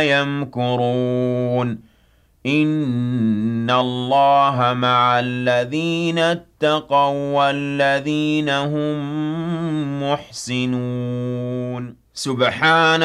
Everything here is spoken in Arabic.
يَمْكُرُونَ إِنَّ اللَّهَ مَعَ الَّذِينَ اتَّقَوا وَّالَّذِينَ هُم مُّحْسِنُونَ سُبْحَانَ